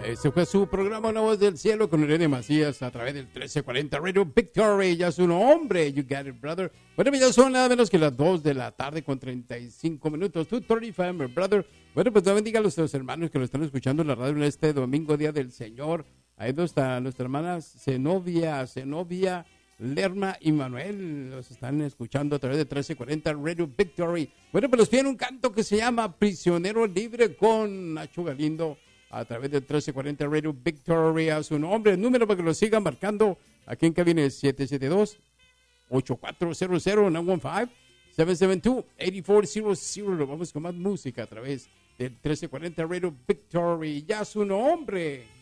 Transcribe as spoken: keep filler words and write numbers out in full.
Este fue su programa Una Voz del Cielo con Irene Macías a través del trece cuarenta Radio Victory. Ya su nombre, you got it, brother. Bueno, ya son nada menos que las dos de la tarde con treinta y cinco minutos. two thirty-five, my brother. Bueno, pues Dios bendiga a nuestros hermanos que lo están escuchando en la radio en este domingo, Día del Señor. Ahí donde están nuestras hermanas Zenobia, Zenobia, Lerma y Manuel. Los están escuchando a través de trece cuarenta Radio Victory. Bueno, pues los tiene un canto que se llama Prisionero Libre con Nacho Galindo a través de trece cuarenta Radio Victory. A su nombre, el número para que lo sigan marcando aquí en cabina es siete siete dos, ocho cuatro cero cero, nueve uno cinco, siete siete dos, ocho cuatro cero cero. Vamos con más música a través del trece cuarenta Radio Victory. Ya su nombre.